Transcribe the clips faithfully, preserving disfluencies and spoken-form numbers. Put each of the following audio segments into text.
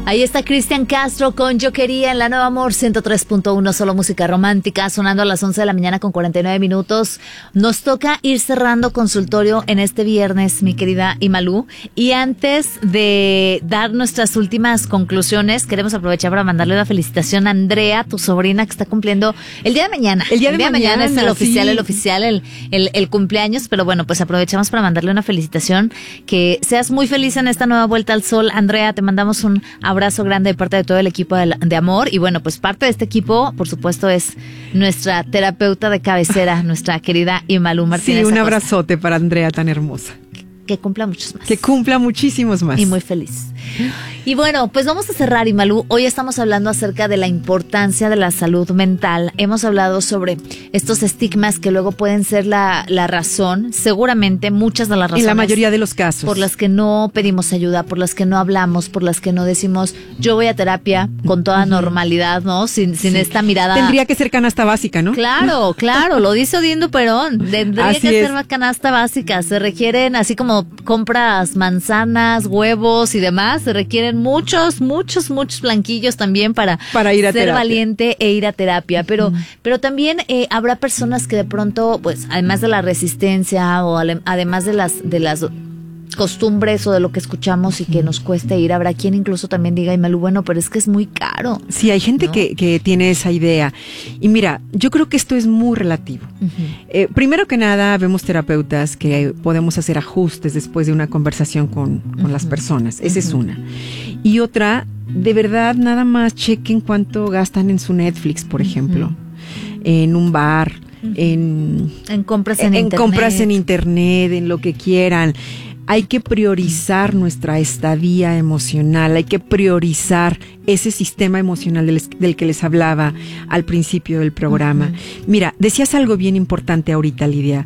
Ahí está Cristian Castro con Yo Quería en la Nueva Amor ciento tres punto uno, solo música romántica, sonando a las once de la mañana con cuarenta y nueve minutos. Nos toca ir cerrando consultorio en este viernes, mi querida Imalú. Y antes de dar nuestras últimas conclusiones, queremos aprovechar para mandarle una felicitación a Andrea, tu sobrina, que está cumpliendo el día de mañana. El día de, el día de mañana, mañana es el oficial, sí. el oficial, el, el, el cumpleaños. Pero bueno, pues aprovechamos para mandarle una felicitación. Que seas muy feliz en esta nueva vuelta al sol, Andrea. Te mandamos un abrazo grande de parte de todo el equipo de, de Amor. Y bueno, pues parte de este equipo, por supuesto, es nuestra terapeuta de cabecera, nuestra querida Imalú Martínez. Sí, un Acosta. abrazote para Andrea tan hermosa. Que, que cumpla muchos más. Que cumpla muchísimos más. Y muy feliz. Y bueno, pues vamos a cerrar, Imalú. Hoy estamos hablando acerca de la importancia de la salud mental. Hemos hablado sobre estos estigmas que luego pueden ser la, la razón, seguramente muchas de las razones. En la mayoría de los casos. Por las que no pedimos ayuda, por las que no hablamos, por las que no decimos, yo voy a terapia con toda uh-huh. normalidad, ¿no? Sin, sin sí. esta mirada. Tendría que ser canasta básica, ¿no? Claro, claro, lo dice Odín Duperón. Tendría así que es. ser canasta básica. Se requieren, así como compras manzanas, huevos y demás, se requieren muchos, muchos, muchos blanquillos también para, para ir a ser terapia. valiente e ir a terapia. Pero, uh-huh. pero también eh, habrá personas que de pronto, pues, además de la resistencia o ale, además de las, de las costumbres o de lo que escuchamos y que nos cueste ir, habrá quien incluso también diga, Imalú, bueno, pero es que es muy caro. Sí, hay gente ¿no? que, que tiene esa idea. Y mira, yo creo que esto es muy relativo. Uh-huh. Eh, primero que nada, vemos terapeutas que podemos hacer ajustes después de una conversación con, con uh-huh. las personas. Esa uh-huh. es una. Y otra, de verdad, nada más chequen cuánto gastan en su Netflix, por ejemplo, uh-huh. en un bar, uh-huh. en, en compras en, en, en internet. compras en internet, en lo que quieran. Hay que priorizar nuestra estadía emocional, hay que priorizar ese sistema emocional del, del que les hablaba al principio del programa. Uh-huh. Mira, decías algo bien importante ahorita, Lidia.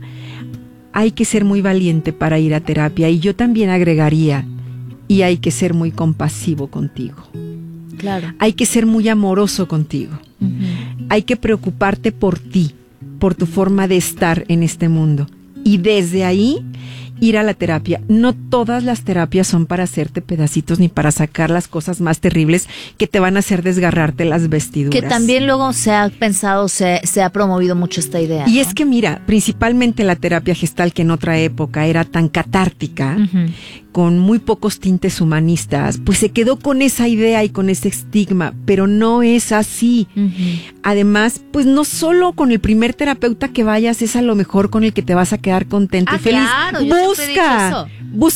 Hay que ser muy valiente para ir a terapia y yo también agregaría, y hay que ser muy compasivo contigo. Claro. Hay que ser muy amoroso contigo. Uh-huh. Hay que preocuparte por ti, por tu forma de estar en este mundo. Y desde ahí ir a la terapia. No todas las terapias son para hacerte pedacitos ni para sacar las cosas más terribles que te van a hacer desgarrarte las vestiduras. Que también luego se ha pensado, se, se ha promovido mucho esta idea. Y ¿no? es que mira, principalmente la terapia gestal, que en otra época era tan catártica, uh-huh. con muy pocos tintes humanistas, pues se quedó con esa idea y con ese estigma, pero no es así. Uh-huh. Además, pues no solo con el primer terapeuta que vayas es a lo mejor con el que te vas a quedar contento ah, y feliz. Claro, yo Busca, busca